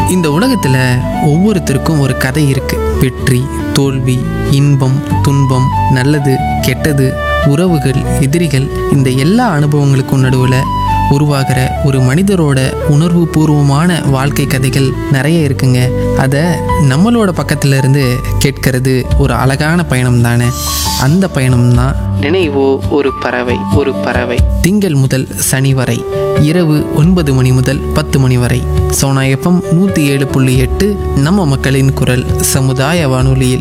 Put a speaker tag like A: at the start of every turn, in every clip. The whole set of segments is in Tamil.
A: இந்த உலகத்தில் ஒவ்வொருத்தருக்கும் ஒரு கதை இருக்கு. வெற்றி, தோல்வி, இன்பம், துன்பம், நல்லது, கெட்டது, உறவுகள், எதிரிகள், இந்த எல்லா அனுபவங்களுக்கும் நடுவில் உருவாகிற ஒரு மனிதரோட உணர்வு பூர்வமான வாழ்க்கை கதைகள் நிறைய இருக்குங்க. அதை நம்மளோட பக்கத்துல இருந்து கேட்கறது ஒரு அழகான பயணம் தானே. அந்த பயணம் தான் நினைவோ ஒரு பறவை. ஒரு பறவை திங்கள் முதல் சனி வரை இரவு 9 மணி முதல் 10 மணி வரை சோனா எஃப்எம் 107.8 நம்ம மக்களின் குரல் சமுதாய வானொலியில்.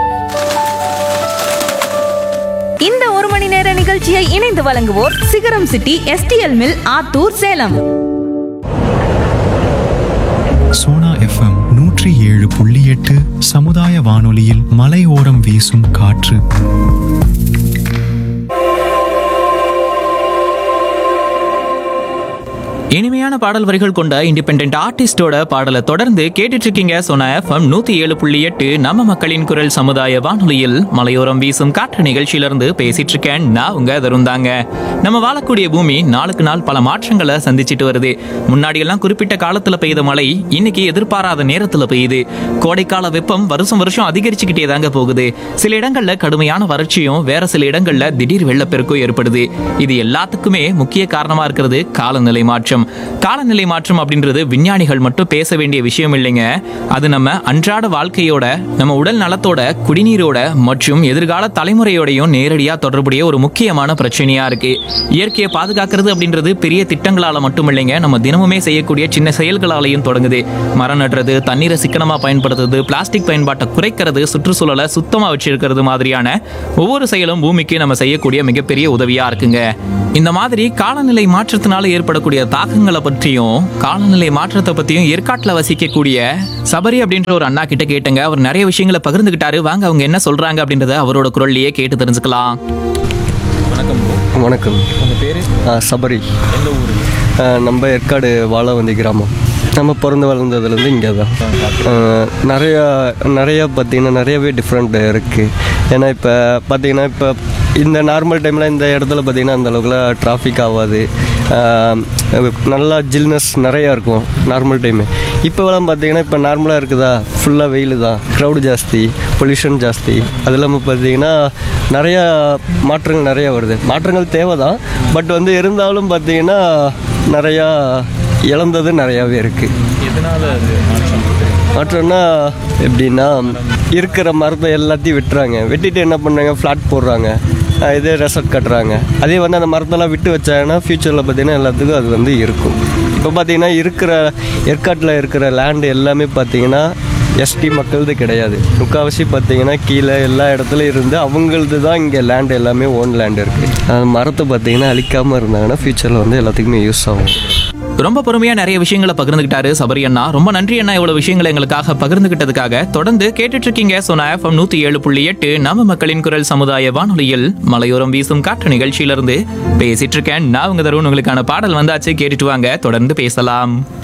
B: இந்த ஒரு மணி நேர நிகழ்ச்சியை இணைந்து வழங்குவோர் சிகரம் city STL mill Attur Salem.
C: Sona FM 107.8 சமுதாய வானொலியில் மலையோரம் வீசும் காற்று.
D: இனிமையான பாடல் வரிகள் கொண்ட இண்டிபெண்டன்ட் ஆர்டிஸ்டோட பாடலை தொடர்ந்து கேட்டுட்டு இருக்கீங்க. சோனா எஃப்எம் 107.8 நம்ம மக்களின் குரல் சமுதாய வானொலியில் மலையோரம் வீசும் காற்று நிகழ்ச்சியிலிருந்து பேசிட்டு இருக்கேன். நான் உங்க தருந்தாங்க. நம்ம வாழக்கூடிய பூமி நாளுக்கு நாள் பல மாற்றங்களை சந்திச்சுட்டு வருது. முன்னாடி எல்லாம் குறிப்பிட்ட காலத்துல பெய்த மழை இன்னைக்கு எதிர்பாராத நேரத்துல பெய்யுது. கோடைக்கால வெப்பம் வருஷம் வருஷம் அதிகரிச்சுக்கிட்டே தாங்க போகுது. சில இடங்கள்ல கடுமையான வறட்சியும் வேற சில இடங்கள்ல திடீர் வெள்ளப்பெருக்கும் ஏற்படுது. இது எல்லாத்துக்குமே முக்கிய காரணமா இருக்கிறது காலநிலை மாற்றம். காலநிலை மாற்றம் அப்படின்றது விஞ்ஞானிகள் மட்டும் பேச வேண்டிய விஷயம் இல்லைங்க. அது நம்ம அன்றாட வாழ்க்கையோட, நம்ம உடல் நலத்தோட, குடிநீரோட மற்றும் எதிர்கால தலைமுறையோடையும் நேரடியா தொடர்புடைய ஒரு முக்கியமான பிரச்சனையா இருக்கு. இயற்கையை பாதுகாக்கிறது அப்படின்றது பெரிய திட்டங்களால மட்டும் இல்லைங்க, நம்ம தினமுமே செய்யக்கூடிய சின்ன செயல்களாலையும் தொடங்குது. மரம் நடுறது, தண்ணீரை சிக்கனமா பயன்படுத்துறது, பிளாஸ்டிக் பயன்பாட்டை குறைக்கிறது, சுற்றுச்சூழலை சுத்தமா வச்சிருக்கிறது மாதிரியான ஒவ்வொரு செயலும் பூமிக்கு நம்ம செய்யக்கூடிய மிகப்பெரிய உதவியா இருக்குங்க. இந்த மாதிரி காலநிலை மாற்றத்தினால ஏற்படக்கூடிய தாக்கங்களை பற்றியும் காலநிலை மாற்றத்தை பத்தியும் ஏற்காட்டுல வசிக்கக்கூடிய சபரி அப்படின்ற ஒரு அண்ணா கிட்ட கேட்டுங்க. அவர் நிறைய விஷயங்களை பகிர்ந்துகிட்டாரு. வாங்க அவங்க என்ன சொல்றாங்க அப்படின்றத அவரோட குரல்லையே கேட்டு தெரிஞ்சுக்கலாம்.
E: வணக்கம். வணக்கம். உங்கள் பேர்? சபரி. எந்த ஊர்? நம்ம ஏற்காடு வாழவந்தி கிராமம். நம்ம பிறந்து வளர்ந்ததுலேருந்து இங்கே தான். நிறையா பார்த்திங்கன்னா நிறையவே டிஃப்ரெண்ட் இருக்குது. ஏன்னா இப்போ பார்த்திங்கன்னா இப்போ இந்த நார்மல் டைமில் இந்த இடத்துல பார்த்திங்கன்னா அந்தளவுக்குலாம் டிராஃபிக் ஆகாது. நல்லா ஜில்னஸ் நிறையா இருக்கும் நார்மல் டைமு. இப்போலாம் பார்த்திங்கன்னா இப்போ நார்மலாக இருக்குதா, ஃபுல்லாக வெயில் தான், க்ரௌடு ஜாஸ்தி, பொல்யூஷன் ஜாஸ்தி. அது இல்லாமல் பார்த்திங்கன்னா நிறையா மாற்றங்கள் நிறையா வருது. மாற்றங்கள் தேவை தான், பட் வந்து இருந்தாலும் பார்த்திங்கன்னா நிறையா இழந்தது நிறையாவே இருக்குது. மாற்றம்னா எப்படின்னா, இருக்கிற மரத்தை எல்லாத்தையும் வெட்டுறாங்க. வெட்டிட்டு என்ன பண்ணுறாங்க, ஃப்ளாட் போடுறாங்க, இதே ரெசார்ட் கட்டுறாங்க. அதே வந்து அந்த மரத்தெல்லாம் விட்டு வச்சாங்கன்னா ஃப்யூச்சரில் பார்த்திங்கன்னா எல்லாத்துக்கும் அது வந்து இருக்கும். இப்போ பார்த்திங்கன்னா இருக்கிற ஏற்காட்டில் இருக்கிற லேண்டு எல்லாமே பார்த்திங்கன்னா எஸ்டி மக்களது கிடையாது. முக்கால்வாசி பார்த்திங்கன்னா கீழே எல்லா இடத்துலையும் இருந்து அவங்களது தான் இங்கே லேண்டு எல்லாமே ஓன் லேண்டு இருக்குது. அந்த மரத்தை பார்த்திங்கன்னா அழிக்காமல் இருந்தாங்கன்னா ஃப்யூச்சரில் வந்து எல்லாத்துக்குமே யூஸ் ஆகும்.
D: ரொம்ப பொறுமையா நிறைய விஷயங்களை பகிர்ந்துகிட்டாரு சபரி அண்ணா. ரொம்ப நன்றி அண்ணா, இவ்வளவு விஷயங்களை எங்களுக்காக பகிர்ந்துகிட்டதுக்காக. தொடர்ந்து கேட்டுட்டு இருக்கீங்க சோனா எஃப்எம் 107.8 நம்ம மக்களின் குரல் சமுதாய வானொலியில் மலையோரம் வீசும் காற்று நிகழ்ச்சியிலிருந்து பேசிட்டு இருக்கேன். நான் உங்க தருண். உங்களுக்கான பாடல் வந்தாச்சு, கேட்டுட்டு வாங்க, தொடர்ந்து பேசலாம்.